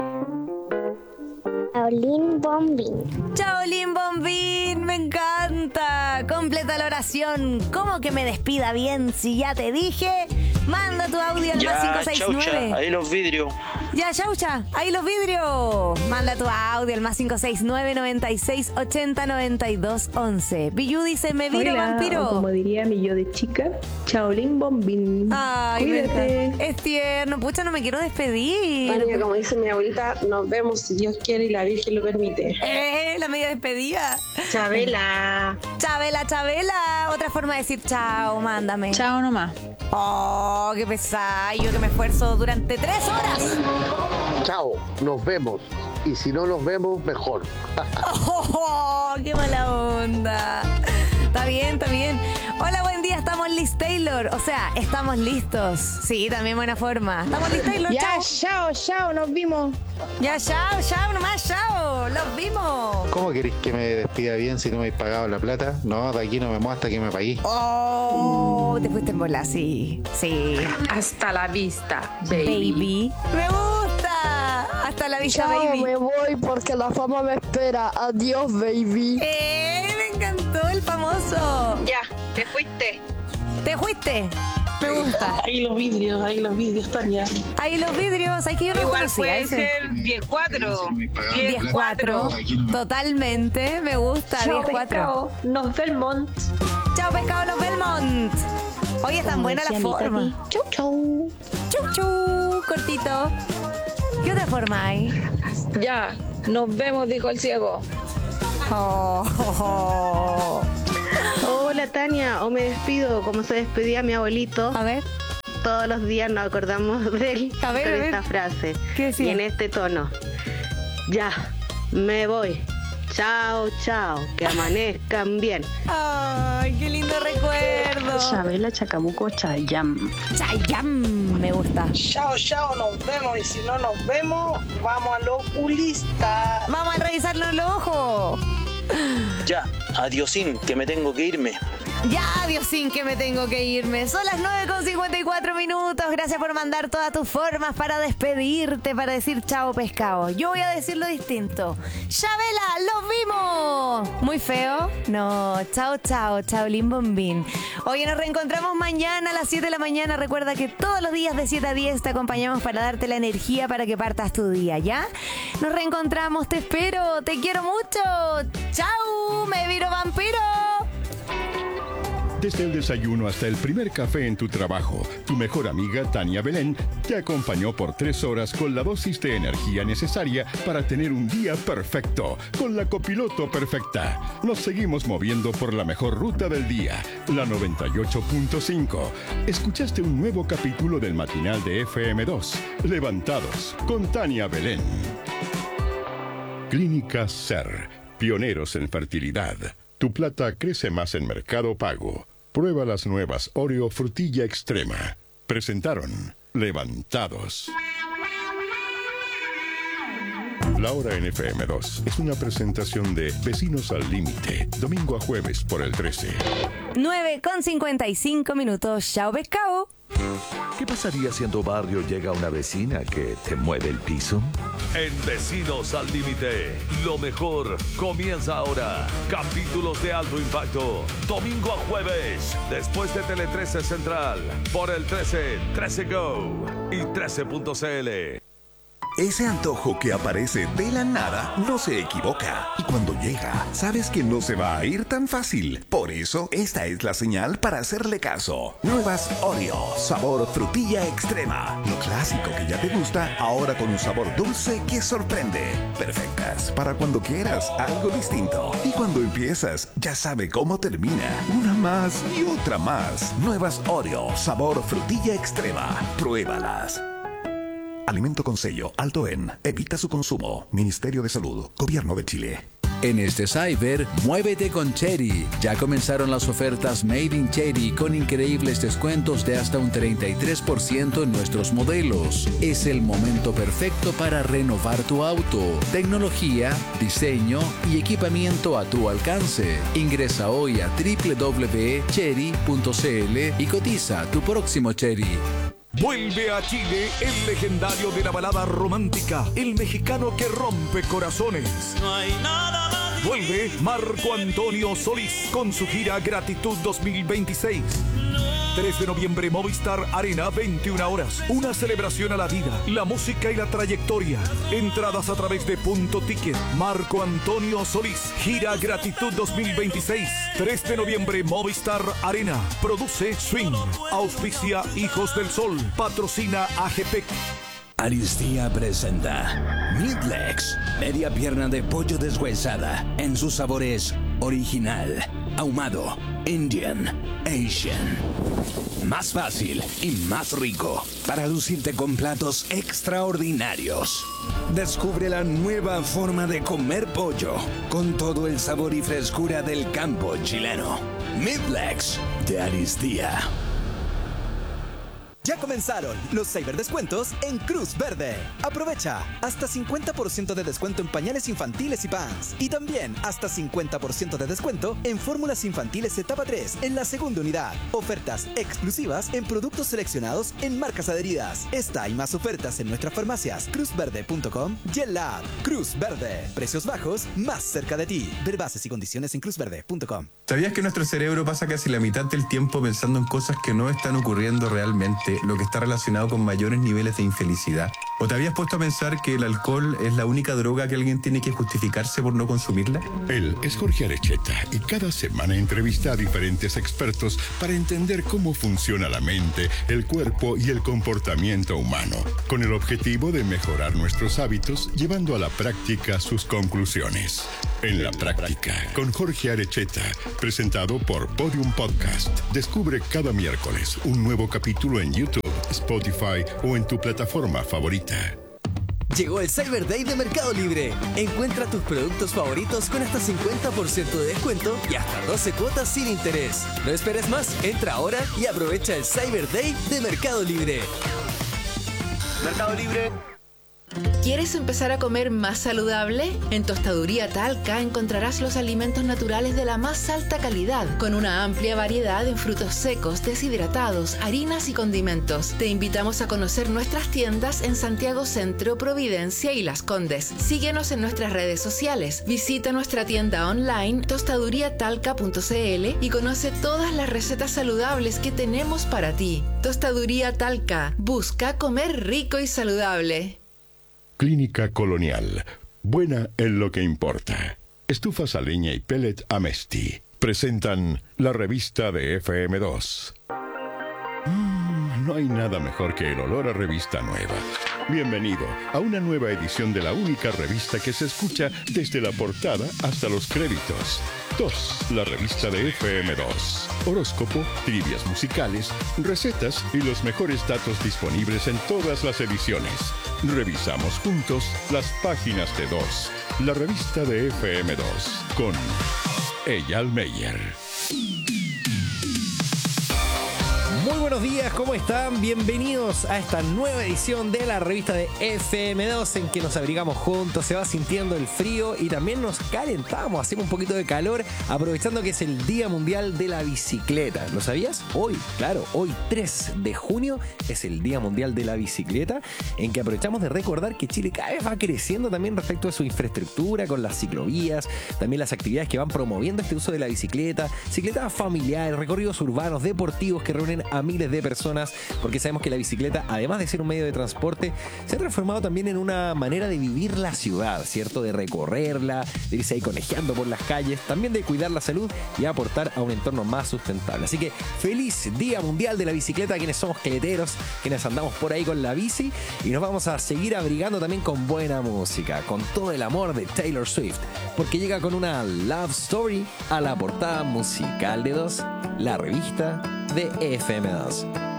Chaolín Bombín. Chaolín Bombín, me encanta. Completa la oración. ¿Cómo que me despida bien si ya te dije? Manda tu audio al más 569. Chaucha, ahí los vidrios. Ya, chaucha, ahí los vidrios. Manda tu audio al más 569 96 80 92 11. Billu dice, me viro vampiro. Como diría mi yo de chica, Chaolín Bombín. Ay, cuídate. Es tierno. Pucha, no me quiero despedir. Tania, como dice mi abuelita, nos vemos si Dios quiere y la Virgen lo permite. La media despedida. Chabela. Chabela, Chabela. Otra forma de decir chao, mándame. Chao nomás. Oh, qué pesado. Yo que me esfuerzo durante 3 horas. Chao, nos vemos. Y si no nos vemos, mejor. Oh, qué mala onda. Está bien, está bien. Hola, buen día, estamos listos, Taylor. O sea, estamos listos. Sí, también buena forma. Estamos listos, Taylor. Ya, Chao. chao, nos vimos. Ya, chao, nomás, chao. Los vimos. ¿Cómo queréis que me despida bien si no me habéis pagado la plata? No, de aquí no me muevo hasta que me pagué. Oh, te fuiste en bola, sí. Hasta la vista, Baby. Me gusta. Hasta la vista, Chao, baby. me voy porque la fama me espera. Adiós, baby. Me encantó el famoso. Ya, te fuiste. ¿Te fuiste? Me gusta. Ahí los vidrios, Tania. Ahí los vidrios, hay que yo no Igual conocía puede ese. ser 10-4. 10-4. Totalmente, me gusta. 10-4. Nos vemos. Chao, pescado, los Belmont. Hoy es tan buena la forma. Chau, chau. Chu, cortito. ¿Qué otra forma hay? Ya, nos vemos, dijo el ciego. Hola, Tania. O me despido como se despedía mi abuelito. A ver. Todos los días nos acordamos de él A ver, con a ver. esta frase. ¿Qué decía? Y en este tono. Ya, me voy. Chao, chao. Que amanezcan bien. Ay, qué lindo recuerdo. Chabela, Chacabuco, Chayam. Chayam, me gusta. Chao, nos vemos. Y si no nos vemos, vamos al oculista. Vamos a revisarnos los ojos. Ya, adiosín, que me tengo que irme. Ya, Diosín, que me tengo que irme. Son las 9:54. Gracias por mandar todas tus formas para despedirte, para decir chao, pescado. Yo voy a decirlo distinto. ¡Chabela, los vimos! ¿Muy feo? No, chao, Chaolín Bombín. Oye, nos reencontramos mañana a las 7 de la mañana. Recuerda que todos los días de 7 a 10 te acompañamos para darte la energía para que partas tu día, ¿ya? Nos reencontramos, te espero, te quiero mucho. ¡Chao, me viro vampiro! Desde el desayuno hasta el primer café en tu trabajo, tu mejor amiga Tania Belén te acompañó por 3 horas con la dosis de energía necesaria para tener un día perfecto, con la copiloto perfecta. Nos seguimos moviendo por la mejor ruta del día, la 98.5. Escuchaste un nuevo capítulo del matinal de FM2, Levantados, con Tania Belén. Clínica SER, pioneros en fertilidad. Tu plata crece más en Mercado Pago. Prueba las nuevas Oreo Frutilla Extrema. Presentaron Levantados. La Hora en FM2 es una presentación de Vecinos al Límite, domingo a jueves por el 13. 9:55. Chao, pescado. ¿Qué pasaría si en tu barrio llega una vecina que te mueve el piso? En Vecinos al Límite, lo mejor comienza ahora. Capítulos de alto impacto, domingo a jueves, después de Tele 13 Central, por el 13, 13 Go y 13.cl. Ese antojo que aparece de la nada no se equivoca. Y cuando llega, sabes que no se va a ir tan fácil. Por eso, esta es la señal para hacerle caso. Nuevas Oreo, sabor frutilla extrema. Lo clásico que ya te gusta, ahora con un sabor dulce que sorprende. Perfectas para cuando quieras algo distinto. Y cuando empiezas, ya sabe cómo termina. Una más y otra más. Nuevas Oreo, sabor frutilla extrema. Pruébalas. Alimento con sello alto en. Evita su consumo. Ministerio de Salud. Gobierno de Chile. En este Cyber, muévete con Chery. Ya comenzaron las ofertas Made in Chery con increíbles descuentos de hasta un 33% en nuestros modelos. Es el momento perfecto para renovar tu auto. Tecnología, diseño y equipamiento a tu alcance. Ingresa hoy a www.chery.cl y cotiza tu próximo Chery. Vuelve a Chile el legendario de la balada romántica, el mexicano que rompe corazones. No hay nada más. Vuelve Marco Antonio Solís con su gira Gratitud 2026. 3 de noviembre, Movistar Arena, 21 horas. Una celebración a la vida, la música y la trayectoria. Entradas a través de Punto Ticket. Marco Antonio Solís, gira Gratitud 2026. 3 de noviembre, Movistar Arena. Produce Swing. Auspicia Hijos del Sol. Patrocina AGP. Aristía presenta Midlegs, media pierna de pollo deshuesada en sus sabores original, ahumado, Indian, Asian. Más fácil y más rico para lucirte con platos extraordinarios. Descubre la nueva forma de comer pollo con todo el sabor y frescura del campo chileno. Midlegs de Aristía. Ya comenzaron los ciberdescuentos en Cruz Verde. Aprovecha hasta 50% de descuento en pañales infantiles y pants. Y también hasta 50% de descuento en fórmulas infantiles etapa 3 en la segunda unidad. Ofertas exclusivas en productos seleccionados en marcas adheridas. Esta y más ofertas en nuestras farmacias cruzverde.com y en la app Cruz Verde. Precios bajos más cerca de ti. Ver bases y condiciones en cruzverde.com. ¿Sabías que nuestro cerebro pasa casi la mitad del tiempo pensando en cosas que no están ocurriendo realmente, lo que está relacionado con mayores niveles de infelicidad? ¿O te habías puesto a pensar que el alcohol es la única droga que alguien tiene que justificarse por no consumirla? Él es Jorge Arecheta y cada semana entrevista a diferentes expertos para entender cómo funciona la mente, el cuerpo y el comportamiento humano, con el objetivo de mejorar nuestros hábitos llevando a la práctica sus conclusiones. En la práctica, con Jorge Arecheta, presentado por Podium Podcast. Descubre cada miércoles un nuevo capítulo en YouTube, Spotify o en tu plataforma favorita. Llegó el Cyber Day de Mercado Libre. Encuentra tus productos favoritos con hasta 50% de descuento y hasta 12 cuotas sin interés. No esperes más, entra ahora y aprovecha el Cyber Day de Mercado Libre. Mercado Libre. ¿Quieres empezar a comer más saludable? En Tostaduría Talca encontrarás los alimentos naturales de la más alta calidad, con una amplia variedad en frutos secos, deshidratados, harinas y condimentos. Te invitamos a conocer nuestras tiendas en Santiago Centro, Providencia y Las Condes. Síguenos en nuestras redes sociales. Visita nuestra tienda online tostaduriatalca.cl y conoce todas las recetas saludables que tenemos para ti. Tostaduría Talca. Busca comer rico y saludable. Clínica Colonial. Buena en lo que importa. Estufas a leña y pellet Amesti. Presentan la revista de FM2. No hay nada mejor que el olor a revista nueva. Bienvenido a una nueva edición de la única revista que se escucha desde la portada hasta los créditos. TOS, la revista de FM2. Horóscopo, trivias musicales, recetas y los meyores datos disponibles en todas las ediciones. Revisamos juntos las páginas de DOS, la revista de FM2, con Eyal Meyer. Muy buenos días, ¿cómo están? Bienvenidos a esta nueva edición de la revista de FM2 en que nos abrigamos juntos, se va sintiendo el frío y también nos calentamos, hacemos un poquito de calor aprovechando que es el Día Mundial de la Bicicleta. ¿Lo sabías? Hoy, claro, hoy 3 de junio es el Día Mundial de la Bicicleta en que aprovechamos de recordar que Chile cada vez va creciendo también respecto a su infraestructura con las ciclovías, también las actividades que van promoviendo este uso de la bicicleta, bicicletas familiares, recorridos urbanos, deportivos que reúnen a miles de personas, porque sabemos que la bicicleta, además de ser un medio de transporte, se ha transformado también en una manera de vivir la ciudad, ¿cierto? De recorrerla, de irse ahí conejeando por las calles, también de cuidar la salud y aportar a un entorno más sustentable. Así que feliz Día Mundial de la Bicicleta a quienes somos cleteros, quienes andamos por ahí con la bici, y nos vamos a seguir abrigando también con buena música, con todo el amor de Taylor Swift, porque llega con una Love Story a la portada musical de DOS, la revista de FM2.